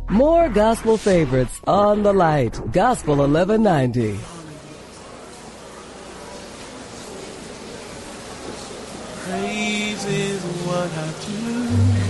More gospel favorites on the Light. Gospel 1190. Praise is what I do.